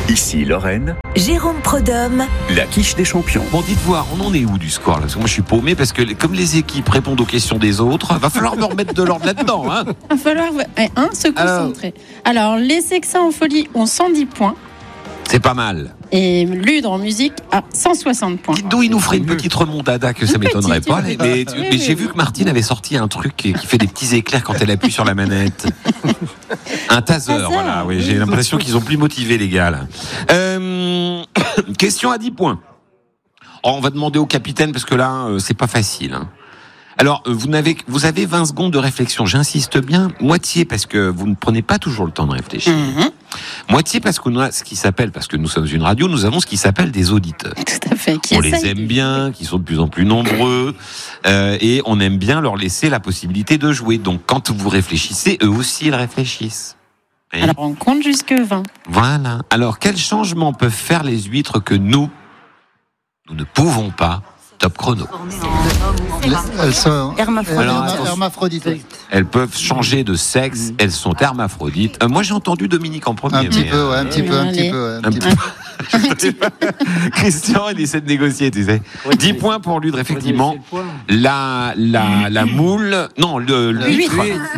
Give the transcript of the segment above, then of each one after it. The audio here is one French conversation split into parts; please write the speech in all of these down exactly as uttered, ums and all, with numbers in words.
Ici Lorraine, Jérôme Prodhomme, la quiche des champions. Bon, dites voir, on en est où du score là? Parce que moi je suis paumé parce que comme les équipes répondent aux questions des autres, va falloir me remettre de l'ordre là-dedans. Hein. Va falloir hein, se concentrer. Alors, Alors les Sexas en folie ont cent dix points. C'est pas mal. Et Ludre en musique a cent soixante points. D'où il nous ferait une petite remontada que ça Une m'étonnerait petite, pas. une Mais, petite. mais j'ai vu que Martine avait sorti un truc qui qui fait des petits éclairs quand elle appuie sur la manette. Un taser, Taser, voilà. Oui, oui. j'ai l'impression qu'ils ont plus motivé les gars. Là. Euh, question à dix points. Oh, on va demander au capitaine parce que là, euh, c'est pas facile. Hein. Alors, euh, vous n'avez, vous avez vingt secondes de réflexion. J'insiste bien, moitié parce que vous ne prenez pas toujours le temps de réfléchir. Mhm. Moitié parce qu'on a ce qui s'appelle, parce que nous sommes une radio, nous avons ce qui s'appelle des auditeurs. Tout à fait. Qui On les essaye. aime bien, qui sont de plus en plus nombreux, euh, et on aime bien leur laisser la possibilité de jouer. Donc, quand vous réfléchissez, eux aussi ils réfléchissent. Et Alors on compte jusque vingt. voilà. Alors, quels changements peuvent faire les huîtres que nous, nous ne pouvons pas? Top chrono. Elles sont Hermaphrodite. Alors, herma- attention. hermaphrodites. Elles peuvent changer de sexe, elles sont hermaphrodites. Euh, moi, j'ai entendu Dominique en premier. Un petit mais, peu, euh, ouais, un petit peu, un Allez. petit peu. ouais, un un petit petit peu. Christian, il essaie de négocier, tu sais. dix points pour Ludre, effectivement. La, la, la moule, non, le, l'huître.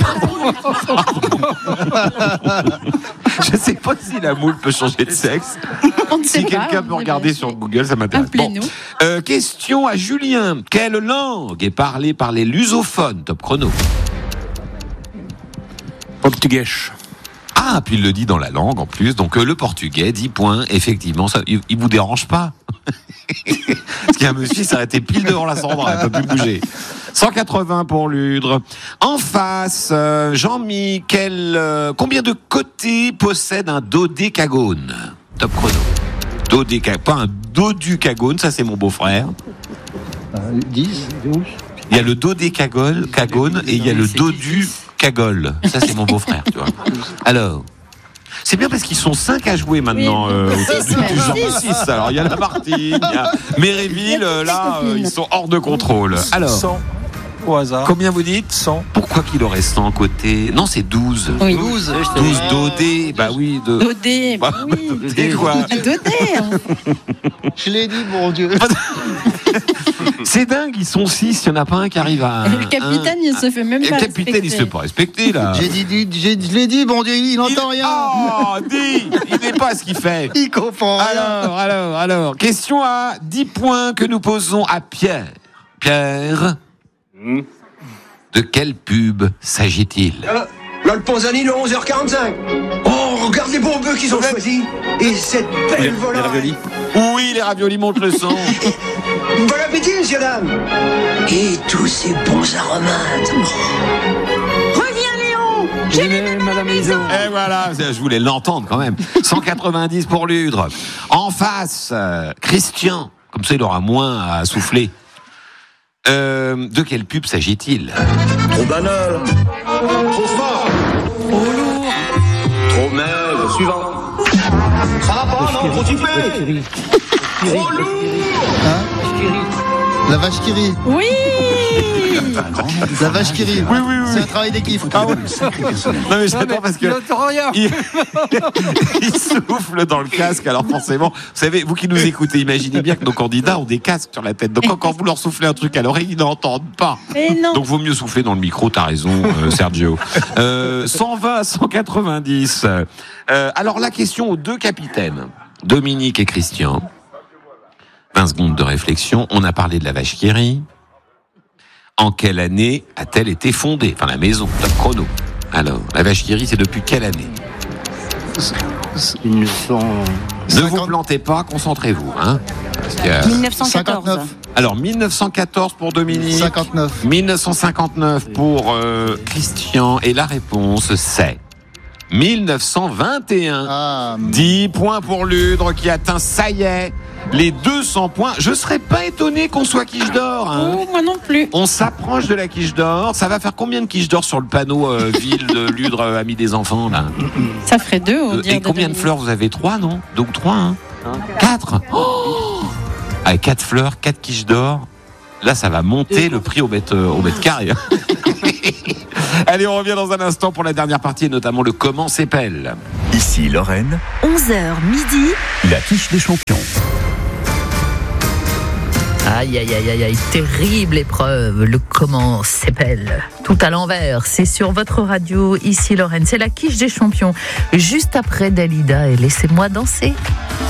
Je sais pas si la moule peut changer de sexe. On ne sait Si pas, quelqu'un on peut ne regarder sait sur pas. Google, ça m'intéresse. Bon. Appelez-nous. Euh, question à Julien. Quelle langue est parlée par les lusophones? Top chrono. Portugais. Ah, puis il le dit dans la langue en plus. Donc euh, le portugais, dix points. Effectivement, ça, il, il vous dérange pas. Parce qu'il y a un monsieur qui s'est arrêté pile devant la Sandra, elle peut plus bouger. cent quatre-vingts pour Ludre. En face, euh, Jean-Mi, quel, euh, combien de côtés possède un dodécagone? Top chrono. Dodécagone, pas un doducagone, ça c'est mon beau-frère. dix. Il y a le dodécagone cagone, et il y a le dodu-cagole. Ça c'est mon beau-frère, tu vois. Alors, c'est bien parce qu'ils sont cinq à jouer maintenant. Oui. euh, Six, du, même. du genre six. Alors il y a la Martine, il y a Méréville, euh, là euh, ils sont hors de contrôle. Alors, cent au hasard. combien vous dites? cent. Pourquoi qu'il aurait cent côté? Non, c'est douze. Oui. douze. douze dodé, bah oui. De... Dodé, Bah, oui. dodé, quoi. Dodé. Je l'ai dit, mon Dieu. C'est dingue, ils sont six, il n'y en a pas un qui arrive à. Le capitaine, il se fait même Et pas le capitaine, il se fait pas respecter, là. J'ai dit, dit- j'ai- je l'ai dit, mon Dieu, il n'entend Il- rien. Oh, dis, il n'est pas ce qu'il fait. Il comprend rien. Alors, alors, alors, question à dix points que nous posons à Pierre. Pierre, de quelle pub s'agit-il? Là, là, le Panzani de onze heures quarante-cinq. Oh, regarde les bons bœufs qu'ils ont choisis. Et cette belle volaille. Oui, les raviolis montent le son. Bon appétit, messieurs, dames. Et tous ces bons aromates. Et voilà, je voulais l'entendre quand même. cent quatre-vingt-dix pour Ludre. En face, euh, Christian, comme ça il aura moins à souffler. Euh, de quelle pub s'agit-il? Trop banal. Trop fort. Trop lourd. Trop maigre. Suivant. Ça va pas, non, trop typé. Trop lourd. La vache qui rit. Oui. La vache qui rit. Oui, oui, oui. C'est un travail d'équipe. Ah ouais. Non mais j'adore parce que il, il souffle dans le casque. Alors forcément, vous savez, vous qui nous écoutez, imaginez bien que nos candidats ont des casques sur la tête. Donc quand, quand vous leur soufflez un truc à l'oreille, ils n'entendent pas. Et non. Donc vaut mieux souffler dans le micro. T'as raison, euh, Sergio. Euh, cent vingt à cent quatre-vingt-dix. Euh, alors la question aux deux capitaines, Dominique et Christian. vingt secondes de réflexion. On a parlé de la vache qui rit. En quelle année a-t-elle été fondée? Enfin, la maison, top chrono. Alors, la vache qui rit, c'est depuis quelle année? Ne vous cinquante plantez pas, concentrez-vous. Hein, parce que- mille neuf cent quatorze. cinquante-neuf. Alors, mille neuf cent quatorze pour Dominique. cinquante-neuf. mille neuf cent cinquante-neuf pour euh, Christian. Et la réponse, c'est mille neuf cent vingt et un. Ah, dix points pour Ludre qui atteint, ça y est, les deux cents points. Je serais pas étonné qu'on soit quiche d'or. Hein. Oh, moi non plus. On s'approche de la quiche d'or. Ça va faire combien de quiche d'or sur le panneau euh, ville de Ludre, euh, ami des enfants là? Ça ferait deux, au Euh, dire Et combien de Dominique. fleurs vous avez? Trois, non? Deux ou trois, hein? Quatre. Oh, avec quatre fleurs, quatre quiches d'or. Là, ça va monter le prix au mètre, euh, au mètre carré. Allez, on revient dans un instant pour la dernière partie, et notamment le comment s'épelle. Ici Lorraine, onze heures midi. la quiche des champions. Aïe, aïe, aïe, aïe, aïe, terrible épreuve, le comment s'épelle. Tout à l'envers, c'est sur votre radio, ici Lorraine, c'est la quiche des champions. Juste après Dalida et Laissez-moi danser.